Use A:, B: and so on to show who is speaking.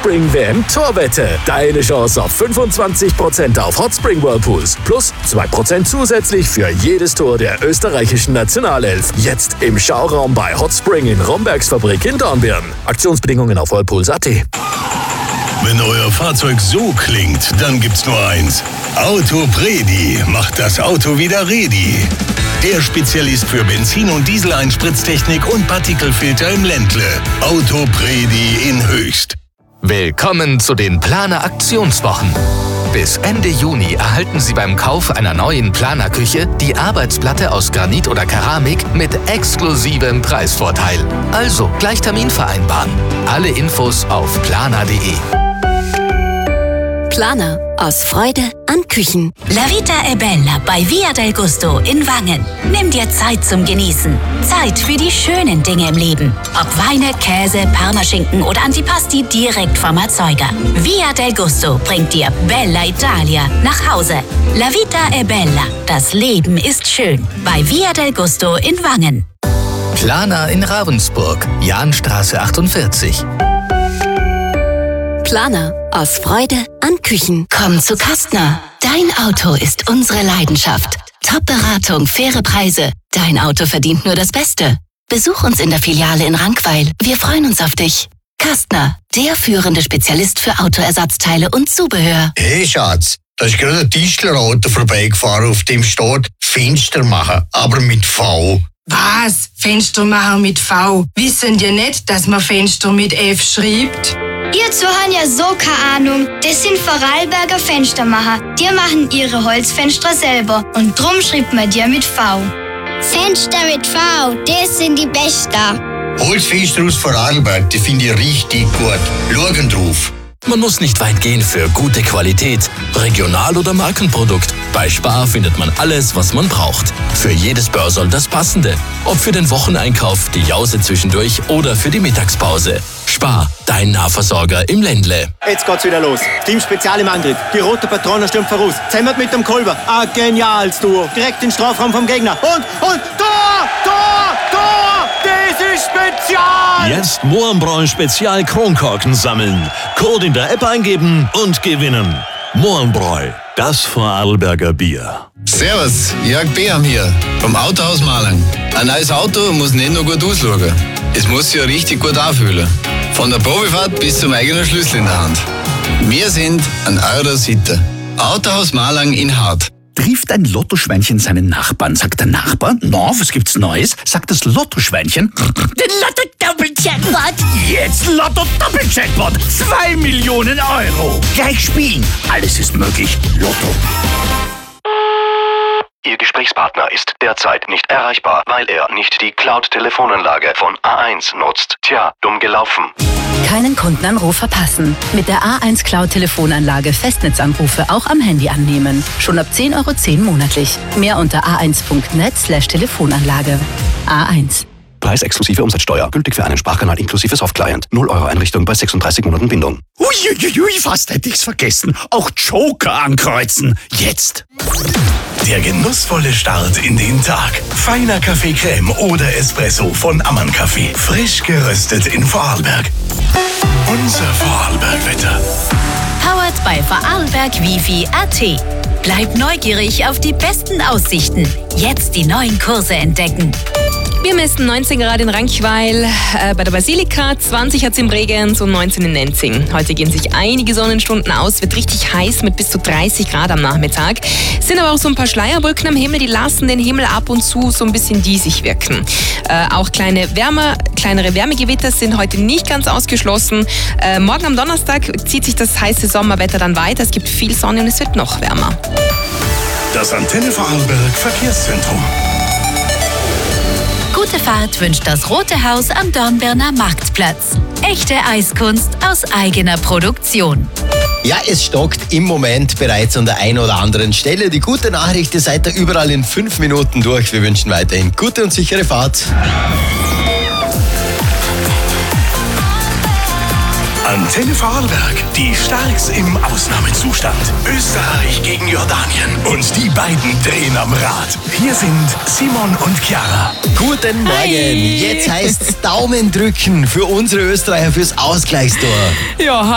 A: Hotspring WM Torwette. Deine Chance auf 25% auf Hotspring Whirlpools plus 2% zusätzlich für jedes Tor der österreichischen Nationalelf. Jetzt im Schauraum bei Hotspring in Rombergs Fabrik in Dornbirn. Aktionsbedingungen auf whirlpools.at.
B: Wenn euer Fahrzeug so klingt, dann gibt's nur eins. Autopredi macht das Auto wieder ready. Der Spezialist für Benzin- und Dieseleinspritztechnik und Partikelfilter im Ländle. Autopredi in Höchst.
C: Willkommen zu den Planer Aktionswochen. Bis Ende Juni erhalten Sie beim Kauf einer neuen Planerküche die Arbeitsplatte aus Granit oder Keramik mit exklusivem Preisvorteil. Also gleich Termin vereinbaren. Alle Infos auf planer.de.
D: Planer. Aus Freude an Küchen.
E: La Vita è Bella bei Via del Gusto in Wangen. Nimm dir Zeit zum Genießen. Zeit für die schönen Dinge im Leben. Ob Weine, Käse, Parmaschinken oder Antipasti direkt vom Erzeuger. Via del Gusto bringt dir Bella Italia nach Hause. La Vita è Bella. Das Leben ist schön. Bei Via del Gusto in Wangen.
C: Planer in Ravensburg, Jahnstraße 48.
D: Planer. Aus Freude an Küchen.
E: Komm zu Kastner. Dein Auto ist unsere Leidenschaft. Top-Beratung, faire Preise. Dein Auto verdient nur das Beste. Besuch uns in der Filiale in Rankweil. Wir freuen uns auf dich. Kastner, der führende Spezialist für Autoersatzteile und Zubehör.
F: Hey Schatz, da ist gerade ein Tischlerauto vorbeigefahren, auf dem steht Fenstermacher, aber mit V.
G: Was? Fenstermacher mit V? Wissen die nicht, dass man Fenster mit F schreibt?
H: Ihr zwei haben ja so keine Ahnung. Das sind Vorarlberger Fenstermacher. Die machen ihre Holzfenster selber und drum schreibt man die mit V.
I: Fenster mit V, das sind die besten.
F: Holzfenster aus Vorarlberg, die finde ich richtig gut. Schauen drauf.
A: Man muss nicht weit gehen für gute Qualität, Regional- oder Markenprodukt. Bei Spar findet man alles, was man braucht. Für jedes Börsel das Passende. Ob für den Wocheneinkauf, die Jause zwischendurch oder für die Mittagspause. Spar, dein Nahversorger im Ländle.
J: Jetzt geht's wieder los. Team Spezial im Angriff. Die rote Patrone stürmt voraus. Zusammen mit dem Kolber. Ein geniales Duo. Direkt in den Strafraum vom Gegner. Und Tor! Tor! Tor! Das ist Spezial!
K: Jetzt Mohrenbräu Spezial Kronkorken sammeln. Code in der App eingeben und gewinnen. Mohrenbräu, das Vorarlberger Bier.
L: Servus, Jörg Beham hier, vom Autohaus Malang. Ein neues Auto muss nicht nur gut ausschauen. Es muss sich ja richtig gut anfühlen. Von der Probefahrt bis zum eigenen Schlüssel in der Hand. Wir sind an eurer Seite. Autohaus Malang in Hart.
M: Trifft ein Lottoschweinchen seinen Nachbarn, sagt der Nachbar, na, was gibt's Neues? Sagt das Lottoschweinchen, den Lotto-Doppel-Jackpot. Jetzt Lotto-Doppel-Jackpot, 2 Millionen Euro. Gleich spielen, alles ist möglich. Lotto.
N: Ihr Gesprächspartner ist derzeit nicht erreichbar, weil er nicht die Cloud-Telefonanlage von A1 nutzt. Tja, dumm gelaufen.
D: Keinen Kundenanruf verpassen. Mit der A1 Cloud Telefonanlage Festnetzanrufe auch am Handy annehmen. Schon ab 10,10 € monatlich. Mehr unter a1.net/Telefonanlage. A1.
O: Preis exklusive Umsatzsteuer. Gültig für einen Sprachkanal inklusive Softclient. 0 € Einrichtung bei 36 Monaten Bindung.
M: Uiuiui, fast hätte ich's vergessen. Auch Joker ankreuzen. Jetzt.
B: Der genussvolle Start in den Tag. Feiner Kaffee-Creme oder Espresso von Ammann Kaffee. Frisch geröstet in Vorarlberg. Unser Vorarlberg-Wetter.
E: Powered bei Vorarlberg Wifi.at. Bleib neugierig auf die besten Aussichten. Jetzt die neuen Kurse entdecken.
P: Wir messen 19 Grad in Rankweil, bei der Basilika, 20 hat es in Bregenz und 19 in Nenzing. Heute gehen sich einige Sonnenstunden aus, wird richtig heiß mit bis zu 30 Grad am Nachmittag. Es sind aber auch so ein paar Schleierwolken am Himmel, die lassen den Himmel ab und zu so ein bisschen diesig wirken. Auch kleinere Wärmegewitter sind heute nicht ganz ausgeschlossen. Morgen am Donnerstag zieht sich das heiße Sommerwetter dann weiter. Es gibt viel Sonne und es wird noch wärmer.
B: Das Antenne Vorarlberg Verkehrszentrum.
E: Gute Fahrt wünscht das Rote Haus am Dornbirner Marktplatz. Echte Eiskunst aus eigener Produktion.
Q: Ja, es stockt im Moment bereits an der einen oder anderen Stelle. Die gute Nachricht, ihr seid da überall in 5 Minuten durch. Wir wünschen weiterhin gute und sichere Fahrt.
B: Antenne Vorarlberg, die Starks im Ausnahmezustand. Österreich gegen Jordanien. Und die beiden drehen am Rad. Hier sind Simon und Chiara.
Q: Guten Morgen. Jetzt heißt's Daumen drücken für unsere Österreicher fürs Ausgleichstor.
P: Ja,